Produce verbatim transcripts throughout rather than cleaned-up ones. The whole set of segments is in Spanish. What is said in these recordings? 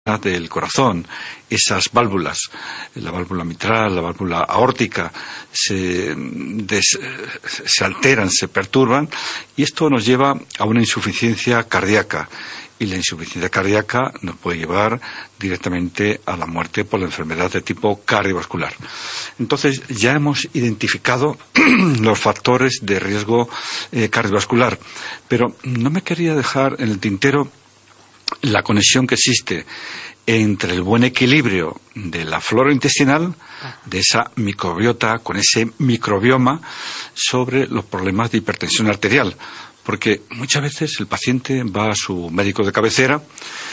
del corazón, esas válvulas, la válvula mitral, la válvula aórtica, se, des, se alteran, se perturban, y esto nos lleva a una insuficiencia cardíaca. Y la insuficiencia cardíaca nos puede llevar directamente a la muerte por la enfermedad de tipo cardiovascular. Entonces, ya hemos identificado los factores de riesgo eh, cardiovascular, pero no me quería dejar en el tintero la conexión que existe entre el buen equilibrio de la flora intestinal, de esa microbiota, con ese microbioma, sobre los problemas de hipertensión arterial. Porque muchas veces el paciente va a su médico de cabecera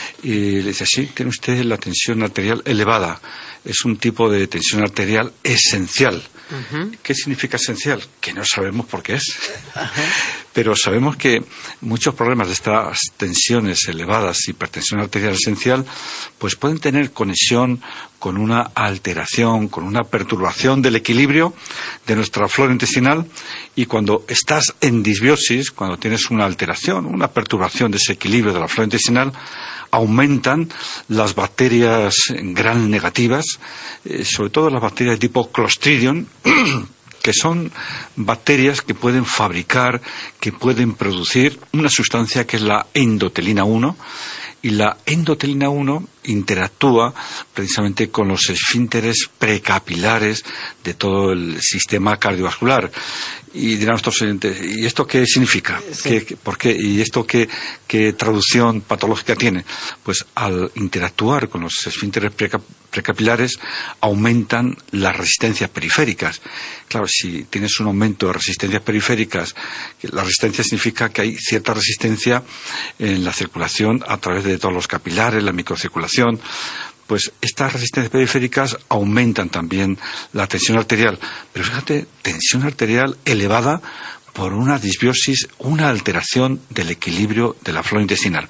y le dice, sí, tiene usted la tensión arterial elevada. Es un tipo de tensión arterial esencial. Uh-huh. ¿Qué significa esencial? Que no sabemos por qué es. Uh-huh. Pero sabemos que muchos problemas de estas tensiones elevadas, hipertensión arterial esencial, pues pueden tener conexión con una alteración, con una perturbación del equilibrio de nuestra flora intestinal, y cuando estás en disbiosis, cuando tienes una alteración, una perturbación de ese equilibrio de la flora intestinal, aumentan las bacterias gram negativas, eh, sobre todo las bacterias de tipo Clostridium, que son bacterias que pueden fabricar, que pueden producir una sustancia que es la endotelina uno, y la endotelina uno interactúa precisamente con los esfínteres precapilares de todo el sistema cardiovascular. Y dirán nuestros oyentes, ¿y esto qué significa? Sí. ¿Qué, ¿Por qué? ¿Y esto qué, qué traducción patológica tiene? Pues al interactuar con los esfínteres preca, precapilares aumentan las resistencias periféricas. Claro, si tienes un aumento de resistencias periféricas, la resistencia significa que hay cierta resistencia en la circulación a través de todos los capilares, la microcirculación. Pues estas resistencias periféricas aumentan también la tensión arterial. Pero fíjate, tensión arterial elevada por una disbiosis, una alteración del equilibrio de la flora intestinal.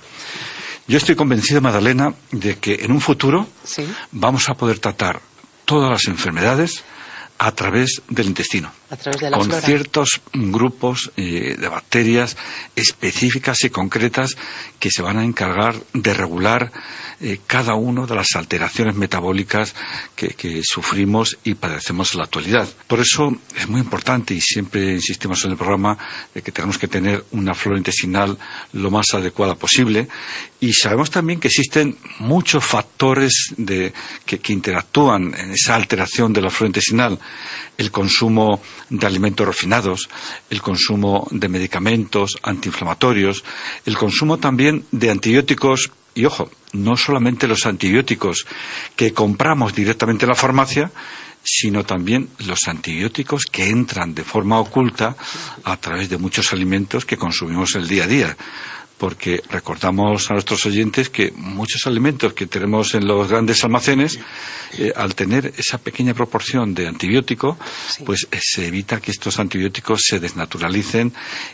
Yo estoy convencido, Magdalena, de que en un futuro ¿sí? vamos a poder tratar todas las enfermedades a través del intestino, a través de la con flora. Ciertos grupos eh, de bacterias específicas y concretas que se van a encargar de regular eh, cada una de las alteraciones metabólicas que, que sufrimos y padecemos en la actualidad. Por eso es muy importante, y siempre insistimos en el programa, de que tenemos que tener una flora intestinal lo más adecuada posible, y sabemos también que existen muchos factores de, que, que interactúan en esa alteración de la flora intestinal. El consumo de alimentos refinados, el consumo de medicamentos antiinflamatorios, el consumo también de antibióticos, y ojo, no solamente los antibióticos que compramos directamente en la farmacia, sino también los antibióticos que entran de forma oculta a través de muchos alimentos que consumimos el día a día. Porque recordamos a nuestros oyentes que muchos alimentos que tenemos en los grandes almacenes, eh, al tener esa pequeña proporción de antibiótico, sí. pues eh, se evita que estos antibióticos se desnaturalicen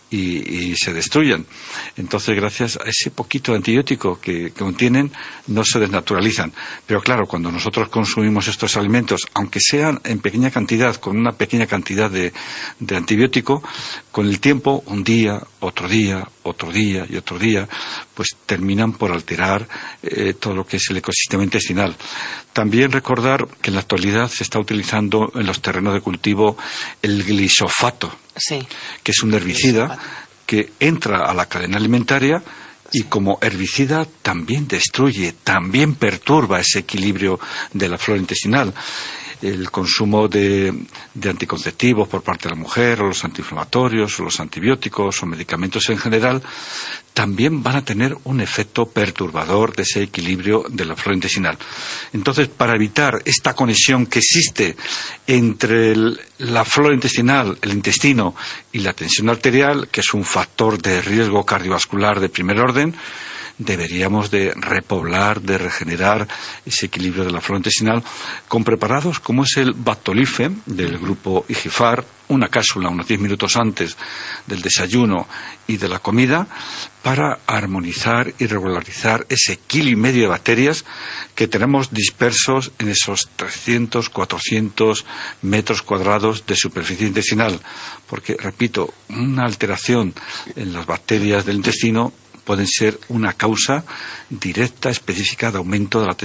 y, y se destruyan. Entonces, gracias a ese poquito de antibiótico que, que contienen, no se desnaturalizan. Pero claro, cuando nosotros consumimos estos alimentos, aunque sean en pequeña cantidad, con una pequeña cantidad de, de antibiótico, con el tiempo, un día, otro día, otro día y otro día, pues terminan por alterar eh, todo lo que es el ecosistema intestinal. También recordar que en la actualidad se está utilizando en los terrenos de cultivo el glisofato, sí. que es un herbicida glisofato. que entra a la cadena alimentaria y sí. como herbicida también destruye, también perturba ese equilibrio de la flora intestinal. El consumo de, de anticonceptivos por parte de la mujer, o los antiinflamatorios, o los antibióticos, o medicamentos en general, también van a tener un efecto perturbador de ese equilibrio de la flora intestinal. Entonces, para evitar esta conexión que existe entre el, la flora intestinal, el intestino, y la tensión arterial, que es un factor de riesgo cardiovascular de primer orden, deberíamos de repoblar, de regenerar ese equilibrio de la flora intestinal con preparados como es el Bactolife del grupo Igifar, una cápsula unos diez minutos antes del desayuno y de la comida, para armonizar y regularizar ese kilo y medio de bacterias que tenemos dispersos en esos trescientos, cuatrocientos metros cuadrados de superficie intestinal. Porque, repito, una alteración en las bacterias del intestino pueden ser una causa directa, específica de aumento de la